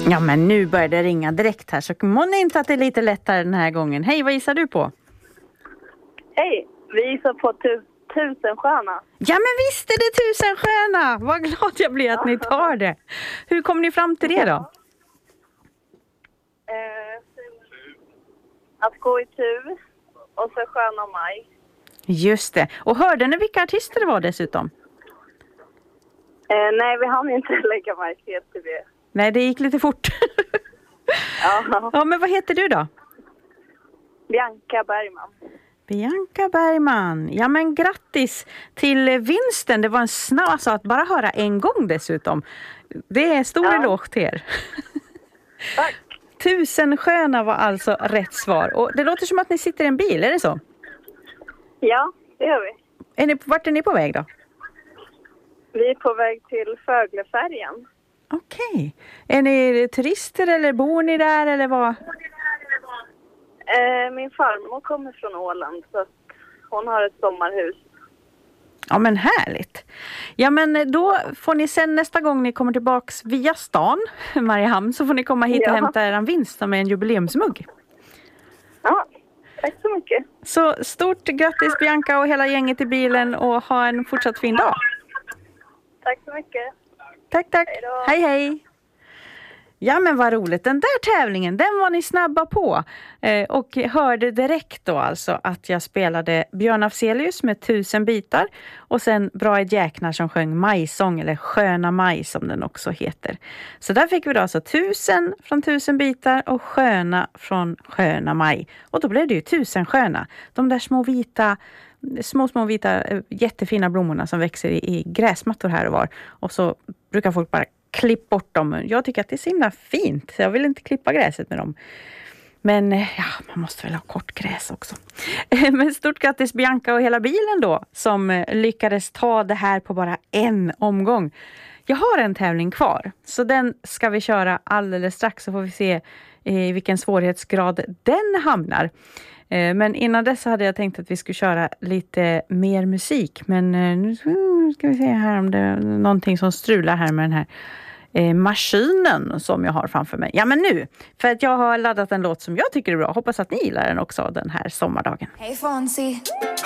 Ja, men nu börjar det ringa direkt här, så må ni inte att det är lite lättare den här gången. Hej, vad gissar du på? Hej, vi gissar på Tusensköna. Ja, men visst är det Tusensköna! Vad glad jag blir att ni tar det. Hur kom ni fram till det då? Att gå i tur och så Sköna maj. Just det. Och hörde ni vilka artister det var dessutom? Nej, vi hann inte lägga märke till det. Nej, det gick lite fort. Ja, men vad heter du då? Bianca Bergman. Bianca Bergman. Ja, men grattis till vinsten. Det var en snabb, alltså att bara höra en gång dessutom. Det är en stor eloge till er. Tack. Tusensköna var alltså rätt svar. Och det låter som att ni sitter i en bil, är det så? Ja, det gör vi. Vart är ni på väg då? Vi är på väg till Föglefärjan. Okej. Är ni turister eller bor ni där eller vad? Min farmor kommer från Åland så att hon har ett sommarhus. Ja, men härligt. Ja, men då får ni sen nästa gång ni kommer tillbaks via stan, Mariehamn, så får ni komma hit och hämta er en vinst med en jubileumsmugg. Ja, tack så mycket. Så stort grattis Bianca och hela gänget i bilen och ha en fortsatt fin dag. Tack så mycket. Tack. Hejdå. Hej. Ja, men vad roligt. Den där tävlingen, den var ni snabba på. Och hörde direkt då alltså att jag spelade Björn Afzelius med 1000 bitar. Och sen Bra Jäknar som sjöng Majsång, eller Sköna maj som den också heter. Så där fick vi då alltså 1000 från 1000 bitar och Sköna från Sköna maj. Och då blev det ju Tusensköna. De där små vita jättefina blommorna som växer i gräsmattor här och var. Och så brukar folk bara klippa bort dem. Jag tycker att det är så himla fint. Jag vill inte klippa gräset med dem. Men ja, man måste väl ha kort gräs också. Men stort grattis Bianca och hela bilen då, som lyckades ta det här på bara en omgång. Jag har en tävling kvar, så den ska vi köra alldeles strax, så får vi se i vilken svårighetsgrad den hamnar. Men innan dess hade jag tänkt att vi skulle köra lite mer musik. Men nu ska vi se här om det är någonting som strular här med den här maskinen som jag har framför mig. Ja, men nu, för att jag har laddat en låt som jag tycker är bra. Hoppas att ni gillar den också den här sommardagen. Hey Fonzie.